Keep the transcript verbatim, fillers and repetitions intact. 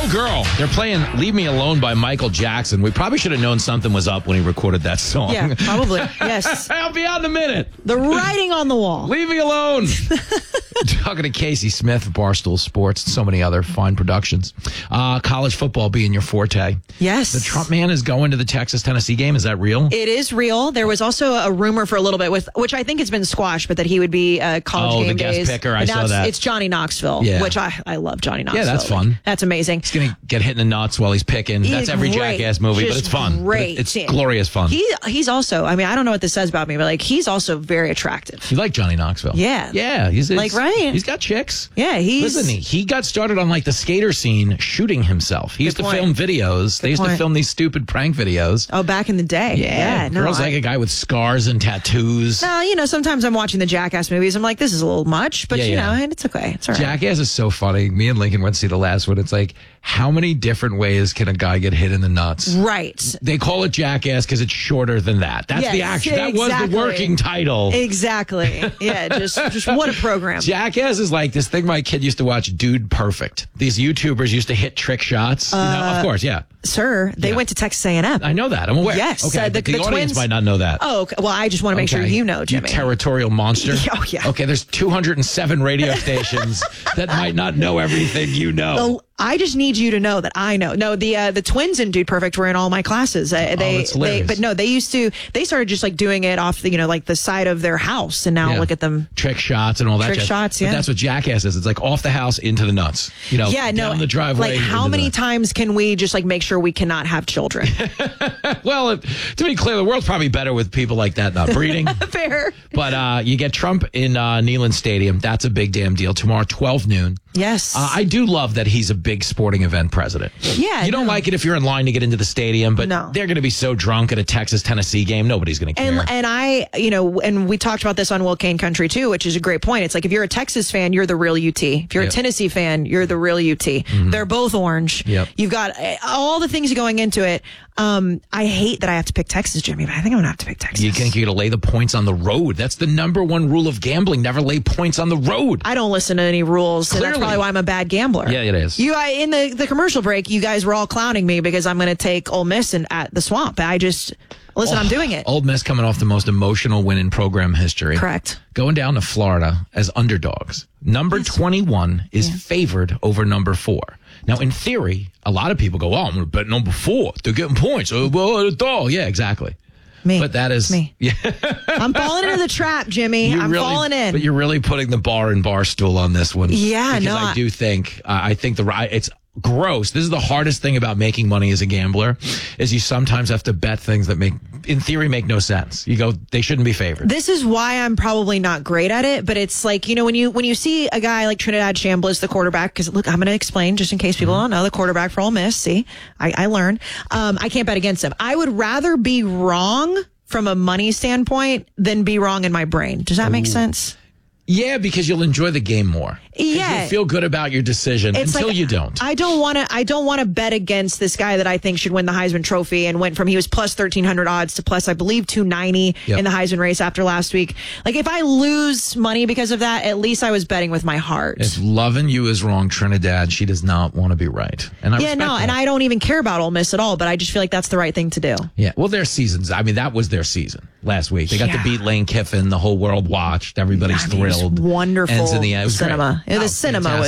a girl. They're playing Leave Me Alone by Michael Jackson. We probably should have known something was up when he recorded that song. Yeah, probably. Yes. I'll be out in a minute. The writing on the wall. Leave me alone. Talking to Casey Smith of Barstool Sports and so many other fine productions. Uh, college football being your forte. Yes. The Trump man is going to the Texas-Tennessee game. Is that real? It is real. There was also a rumor for a little bit, with which I think has been squashed, but that he would be uh, college oh, game the guest days. picker. I But now saw it's, that. It's Johnny Knoxville, Yeah. which I, I love Johnny Knoxville. Yeah, that's fun. Like, that's amazing. He's going to get hit in the nuts while he's picking. He's That's every great. Jackass movie, Just but it's fun. Great. But it's glorious fun. He He's also, I mean, I don't know what this says about me, but like he's also very attractive. You like Johnny Knoxville? Yeah. Yeah. He's, he's Like, right? He's got chicks. Yeah, he's... Listen, he, he got started on like the skater scene shooting himself. He used Good to point. film videos. They Good used to point. film these stupid prank videos. Oh, back in the day. Yeah. Yeah. no, Girls I- like a guy with scars and tattoos. No, you know, sometimes I'm watching the Jackass movies. I'm like, this is a little much, but Yeah, you yeah. know, and it's okay. It's all right. Jackass is so funny. Me and Lincoln went to see the last one. It's like, how many different ways can a guy get hit in the nuts? Right. They call it Jackass because it's shorter than that. That's Yes, the action. That was exactly. the working title. Exactly. Yeah, just just what a program. Jackass is like this thing my kid used to watch, Dude Perfect. These YouTubers used to hit trick shots. You know, of course, yeah. Sir, they Yeah. went to Texas A and M. I know that. I'm aware. Yes, Okay, uh, the- but the, the audience twins- might not know that. Oh, okay. Well, I just want to make sure Okay. you know, Jimmy. You territorial monster. Oh, yeah. Okay, there's two hundred seven radio stations that might not know everything you know. Oh, I just need you to know that I know. No, the uh, the twins in Dude Perfect were in all my classes. Uh, they, Oh, that's they, hilarious. but no, they used to. They started just like doing it off the, you know, like the side of their house, and now Yeah. look at them. Trick shots and all that Trick jazz. shots, But yeah. that's what Jackass is. It's like off the house into the nuts. You know, Yeah, no, down the driveway. Like, how into many the- times can we just like make sure we cannot have children? Well, it, to be clear, the world's probably better with people like that not breeding. Fair. But uh, you get Trump in uh, Neyland Stadium. That's a big damn deal. Tomorrow, twelve noon. Yes. Uh, I do love that he's a big sporting event president. Yeah, You don't no. like it if you're in line to get into the stadium, but No. they're going to be so drunk at a Texas-Tennessee game, nobody's going to care. And and I, you know, and we talked about this on Will Kane Country too, which is a great point. It's like if you're a Texas fan, you're the real U T. If you're Yep. a Tennessee fan, you're the real U T. They're both orange. Yep. You've got uh, all the things going into it. Um, I hate that I have to pick Texas, Jimmy, but I think I'm gonna have to pick Texas. You think you're going to lay the points on the road. That's the number one rule of gambling. Never lay points on the road. I don't listen to any rules, so that's Clearly. probably why I'm a bad gambler. Yeah, it is. You, I, in the, the commercial break, you guys were all clowning me because I'm going to take Ole Miss and at the Swamp. I just listen. I'm doing it. Old Miss coming off the most emotional win in program history. Correct. Going down to Florida as underdogs. Number twenty-one is favored over number four. Now, in theory, a lot of people go, oh, I'm going to bet number four. They're getting points. Oh, well, a dog. Yeah, exactly. Me. But that is me. Yeah, I'm falling into the trap, Jimmy. you I'm really- falling in. But you're really putting the bar in Barstool on this one. Yeah, because no, I I- do think uh, I think the right. It's gross. This is the hardest thing about making money as a gambler, is you sometimes have to bet things that make, in theory, make no sense. You go, they shouldn't be favored. This is why I'm probably not great at it, but it's like, you know, when you when you see a guy like Trinidad Chambliss, the quarterback, because look, I'm going to explain just in case people Mm-hmm. don't know, the quarterback for Ole Miss. See, I, I learned. Um, I can't bet against him. I would rather be wrong from a money standpoint than be wrong in my brain. Does that make sense? Yeah, because you'll enjoy the game more. 'Cause Yeah. you'll feel good about your decision It's until like, you don't. I don't want to. I don't want to bet against this guy that I think should win the Heisman Trophy and went from he was plus thirteen hundred odds to plus I believe two ninety Yep. in the Heisman race after last week. Like if I lose money because of that, at least I was betting with my heart. If loving you is wrong, Trinidad, she does not want to be right. And I yeah, respect no, that. and I don't even care about Ole Miss at all. But I just feel like that's the right thing to do. Yeah, well, their seasons. I mean, that was their season last week. They got Yeah. to beat Lane Kiffin. The whole world watched. Everybody's I mean, it was thrilled. wonderful Ends in the end. It was cinema. great. The Oh, cinema fantastic. was